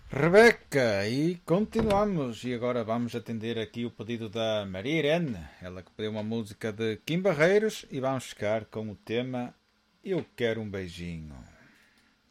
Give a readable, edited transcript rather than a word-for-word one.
Rebeca, e continuamos. E agora vamos atender aqui o pedido da Maria Irene. Ela que pediu uma música de Kim Barreiros e vamos ficar com o tema Eu Quero um Beijinho.